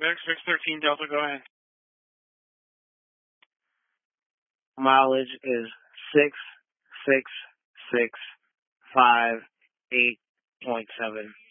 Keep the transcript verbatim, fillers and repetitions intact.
Vic, six thirteen Delta, go ahead. Mileage is six six six five eight point seven.